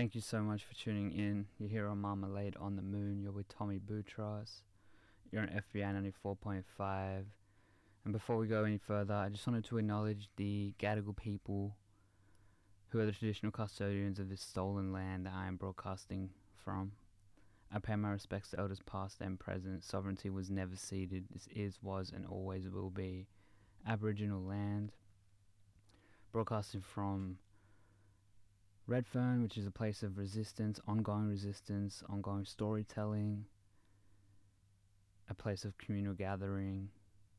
Thank you so much for tuning in. You're here on Marmalade on the Moon. You're with Tommy Boutros. You're on FBI 94.5. And before we go any further, I just wanted to acknowledge the Gadigal people who are the traditional custodians of this stolen land that I am broadcasting from. I pay my respects to elders past and present. Sovereignty was never ceded. This is, was, and always will be Aboriginal land. Broadcasting from Redfern, which is a place of resistance, ongoing storytelling, a place of communal gathering.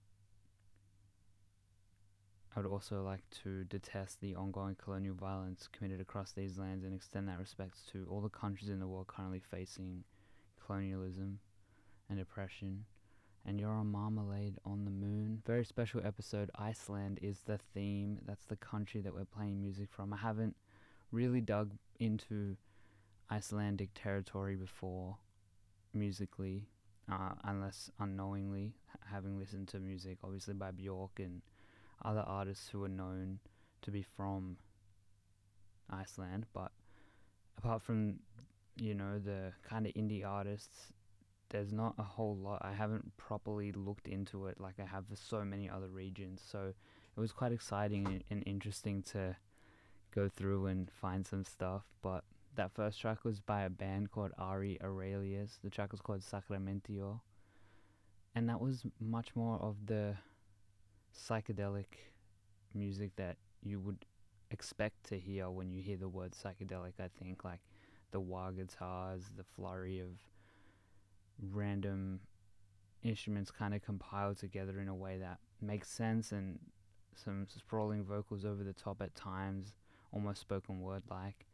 I would also like to detest the ongoing colonial violence committed across these lands and extend that respect to all the countries in the world currently facing colonialism and oppression. And you're on Marmalade on the Moon. Very special episode. Iceland is the theme. That's the country that we're playing music from. I haven't really dug into Icelandic territory before musically, unless unknowingly, having listened to music obviously by Björk and other artists who are known to be from Iceland. But apart from, the kind of indie artists, there's not a whole lot. I haven't properly looked into it like I have for so many other regions, so it was quite exciting and interesting to go through and find some stuff. But that first track was by a band called Ari Aurelius. The track was called Sacramentio, and that was much more of the psychedelic music that you would expect to hear when you hear the word psychedelic. I think like the wah guitars, the flurry of random instruments kind of compiled together in a way that makes sense, and some sprawling vocals over the top at times, almost spoken word like.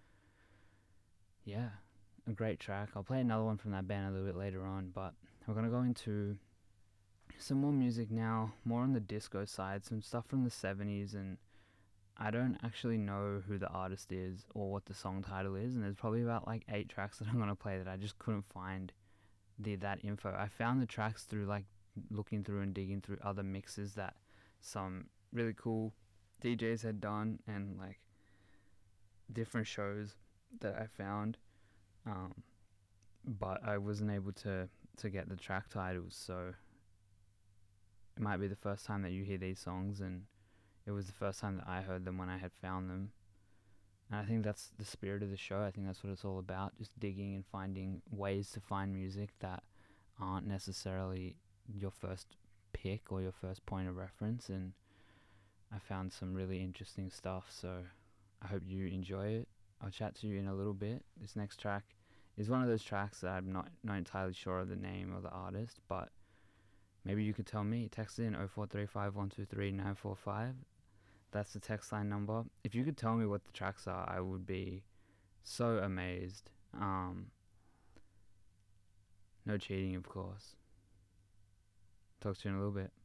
Yeah, a great track. I'll play another one from that band a little bit later on, but we're going to go into some more music now, more on the disco side, some stuff from the 70s, and I don't actually know who the artist is or what the song title is, and there's probably about like 8 tracks that I'm going to play that I just couldn't find that info. I found the tracks through like looking through and digging through other mixes that some really cool DJs had done, and like different shows that I found, but I wasn't able to get the track titles, so it might be the first time that you hear these songs, and it was the first time that I heard them when I had found them. And I think that's the spirit of the show. I think that's what it's all about, just digging and finding ways to find music that aren't necessarily your first pick or your first point of reference. And I found some really interesting stuff, so I hope you enjoy it. I'll chat to you in a little bit. This next track is one of those tracks that I'm not entirely sure of the name of the artist, but maybe you could tell me. Text in 0435123945. That's the text line number. If you could tell me what the tracks are, I would be so amazed. No cheating, of course. Talk to you in a little bit.